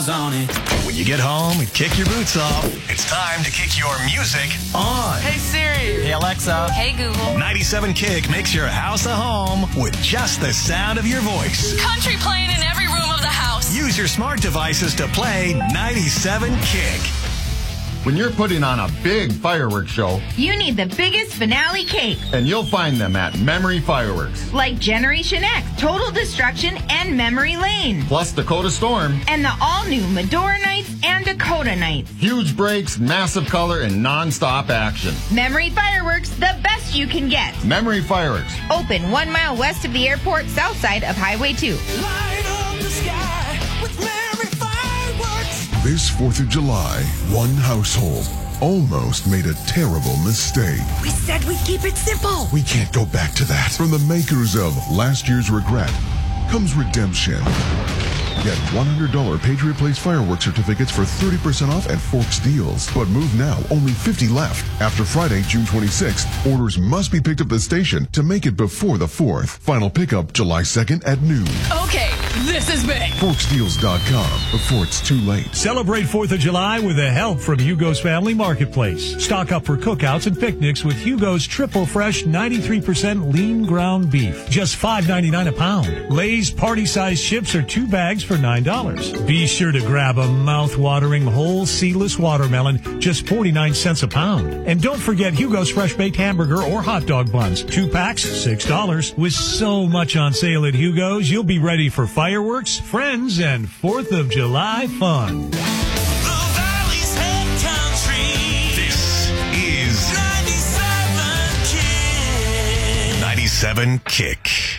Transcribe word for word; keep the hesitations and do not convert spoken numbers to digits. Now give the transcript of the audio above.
miles on it. When you get home and kick your boots off, it's time to kick your music on. Hey Siri. Hey Alexa. Hey Google. ninety-seven Kick makes your house a home with just the sound of your voice. Country playing in every room of the house. Use your smart devices to play ninety-seven Kick. When you're putting on a big fireworks show, you need the biggest finale cake. And you'll find them at Memory Fireworks. Like Generation X, Total Destruction, and Memory Lane. Plus Dakota Storm. And the all-new Medora Nights and Dakota Nights. Huge breaks, massive color, and non-stop action. Memory Fireworks, the best you can get. Memory Fireworks. Open one mile west of the airport, south side of Highway two. Light up the sky with Memory Fireworks. This fourth of July, one household almost made a terrible mistake. We said we'd keep it simple. We can't go back to that. From the makers of Last Year's Regret comes redemption. Get one hundred dollars Patriot Place fireworks certificates for thirty percent off at Forks Deals. But move now, only fifty left. After Friday, June twenty-sixth, orders must be picked up at the station to make it before the fourth. Final pickup July second at noon. Okay, this is big. Forks Deals dot com before it's too late. Celebrate fourth of July with the help from Hugo's Family Marketplace. Stock up for cookouts and picnics with Hugo's Triple Fresh ninety-three percent lean ground beef. Just five ninety-nine a pound. Lay's party-sized chips are two bags for nine dollars. Be sure to grab a mouth-watering whole seedless watermelon, just forty-nine cents a pound. And don't forget Hugo's fresh-baked hamburger or hot dog buns. Two packs, six dollars. With so much on sale at Hugo's, you'll be ready for fireworks, friends, and fourth of July fun. The Valley's Head Country. This is ninety-seven Kick. ninety-seven Kick.